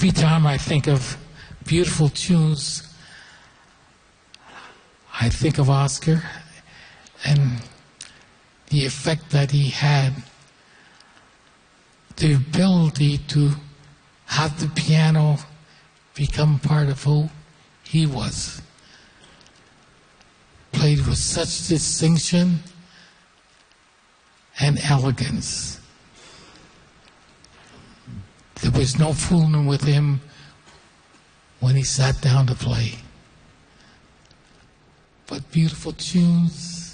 Every time I think of beautiful tunes, I think of Oscar and the effect that he had, the ability to have the piano become part of who he was. Played with such distinction and elegance. There was no fooling with him when he sat down to play. But beautiful tunes.